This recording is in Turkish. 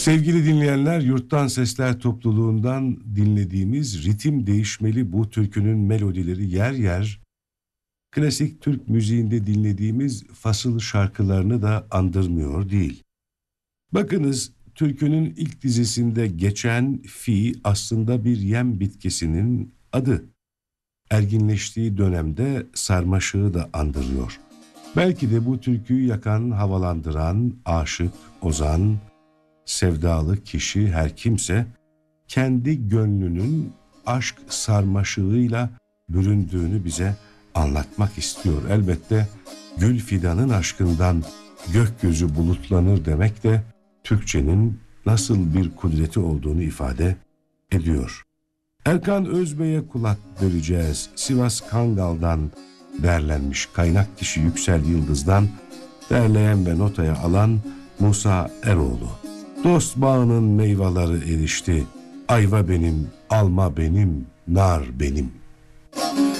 Sevgili dinleyenler, Yurttan Sesler topluluğundan dinlediğimiz ritim değişmeli bu türkünün melodileri yer yer klasik Türk müziğinde dinlediğimiz fasıl şarkılarını da andırmıyor değil. Bakınız, türkünün ilk dizesinde geçen fi aslında bir yem bitkisinin adı. Erginleştiği dönemde sarmaşığı da andırıyor. Belki de bu türküyü yakan, havalandıran, aşık, ozan, sevdalı kişi her kimse kendi gönlünün aşk sarmaşığıyla büründüğünü bize anlatmak istiyor. Elbette gül fidanın aşkından gökyüzü bulutlanır demek de Türkçenin nasıl bir kudreti olduğunu ifade ediyor. Erkan Özbey'e kulak vereceğiz. Sivas Kangal'dan derlenmiş, kaynak kişi Yüksel Yıldız'dan, derleyen ve notaya alan Musa Eroğlu. Dost bağının meyveleri erişti, ayva benim, alma benim, nar benim.